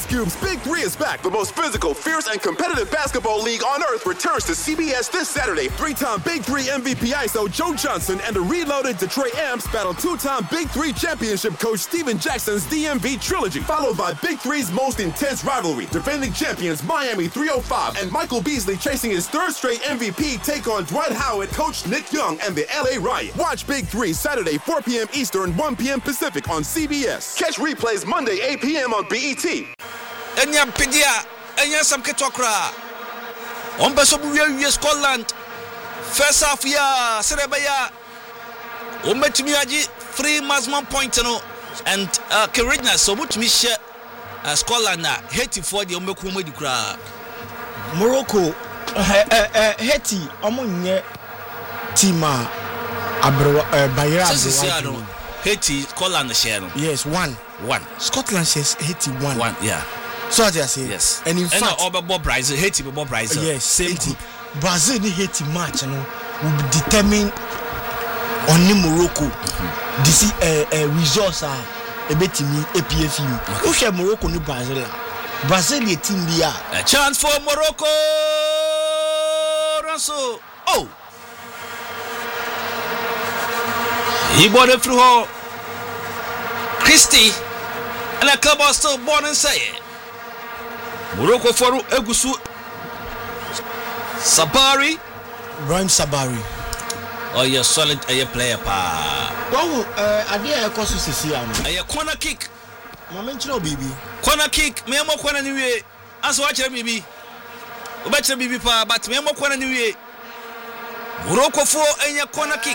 Cube's Big Three is back. The most physical, fierce, and competitive basketball league on earth returns to CBS this Saturday. Three-time Big Three MVP ISO Joe Johnson and the reloaded Detroit Amps battle two-time Big Three championship coach Steven Jackson's DMV trilogy, followed by Big Three's most intense rivalry. Defending champions Miami 305 and Michael Beasley chasing his third straight MVP take on Dwight Howard, coach Nick Young, and the LA Riot. Watch Big Three Saturday 4 p.m. Eastern, 1 p.m. Pacific on CBS. Catch replays Monday 8 p.m. on BET. Enya pedia, enya samketokra. Ombeso buye Scotland. First half ya Serebaya. Ometimi aji 3 maximum points no and Kerigna so much me share Scotland na Haiti for the omekumo di kra. Morocco Haiti omonye tima Bayra Haiti Scotland share no. Yes, 1. Scotland shares Haiti 1. Yeah. So what I say? Yes. And in fact, Brazil, Haiti be Brazil. yes, same Haiti. group. Brazil and Haiti match, will determine only Morocco. This results are a bit me APFU. Who share Morocco ni Brazil? Brazil a team there. A chance for Morocco. Russell. Oh. He bought it through her. Christie and a club are still born and say it. Morocco for Egusu Sabari. Brahim Sabari. Oh, you're solid a player pa. Well, I dare a course to see a corner kick. Momentum, baby. Corner kick, me more corner anyway. As watch a baby. Better baby pa, but me more corner anyway. Morocco for a corner kick.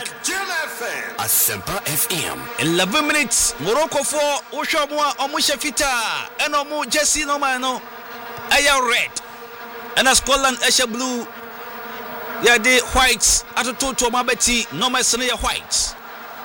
Asempa FM. 11 minutes. Morocco for Oshamwa Omusha Fita. And Omu Jesse no mano. Aya red. And a Scotland Asha blue. Yeah, the whites. At a total Mabeti. No mercenary whites.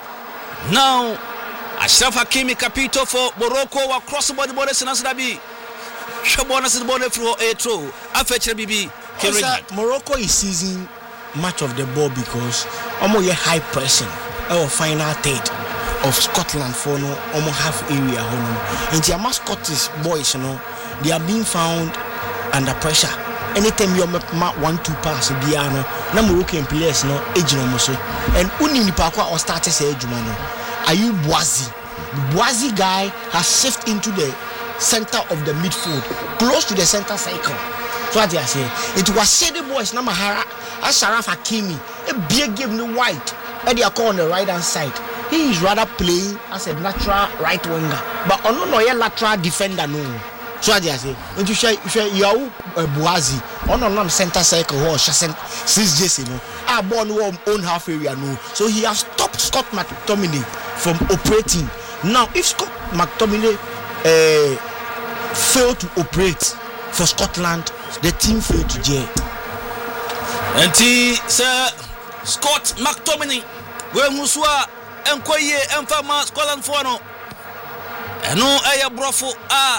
Now Ashraf Hakimi Capito for Morocco across the body borders in Asadabi. Shabona is the body through a throw. After BB. Morocco is seizing much of the ball because almost a high pressing or final third of Scotland for no almost half area and the Scottish boys they are being found under pressure anytime you make 1-2 pass biano na Moroccan players age no so and uni ni pa kwa or started say ejuma no Ayu Boazi guy has shifted into the center of the midfield close to the center cycle. So what I say, it was Shady Boys Namahara Ashraf Hakimi, a big game no white, and they are called on the right hand side. He is rather playing as a natural right winger, but on no lateral defender no. So what I say, and you say you Boazi on center cycle or since Jesse no, I born own half area no. So he has stopped Scott McTominay from operating. Now if Scott McTominay failed to operate for Scotland, the team failed to jail. And Sir Scott McTominay, when Muswa and Koye and Fama Scotland for no. And no Aya Brofo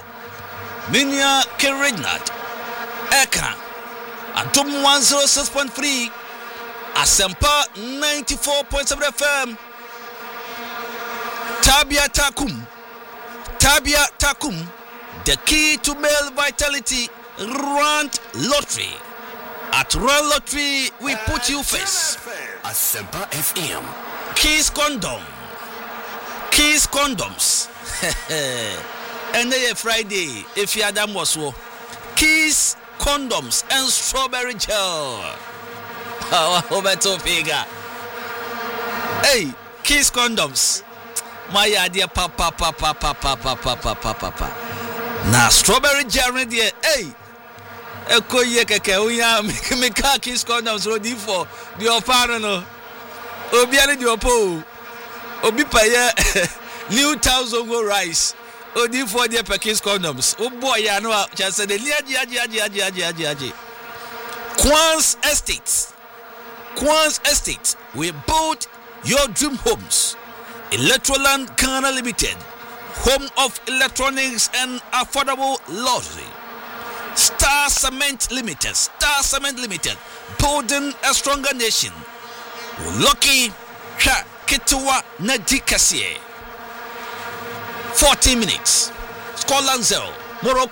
Minia Kerignat Eka Atom 106.3 Asempa 94.7 FM Tabia Takum, the key to male vitality. Rand Lottery. At Rand Lottery, we put you first. Asempa FM. Kiss condoms. And then Friday, if you Adam was so. Kiss condoms and strawberry gel. Roberto Pega. Hey, Kiss condoms. My idea, papa. Now strawberry gel, dear. Hey. Ekoye keke uya me car Kiss condoms ready for the offer no. Obi ani the opo. Obi paye new 1,000 go rice. Odi for the Kiss condoms. Oh boy ya no just say the aji. Quans Estates. We build your dream homes. Electroland Ghana Limited. Home of electronics and affordable luxury. Star Cement Limited, building a stronger nation. Lucky Kituwa Nadikasie. 40 minutes. Scotland 0, Morocco